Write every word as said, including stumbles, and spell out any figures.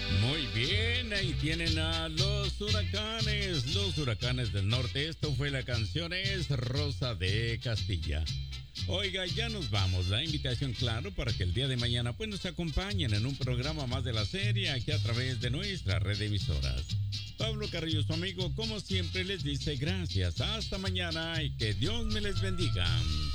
Muy bien, ahí tienen a los huracanes, los huracanes del norte. Esto fue la canción es Rosa de Castilla. Oiga, ya nos vamos. La invitación, claro, para que el día de mañana pues nos acompañen en un programa más de la serie aquí a través de nuestra red de emisoras. Pablo Carrillo, su amigo, como siempre les dice gracias. Hasta mañana y que Dios me les bendiga.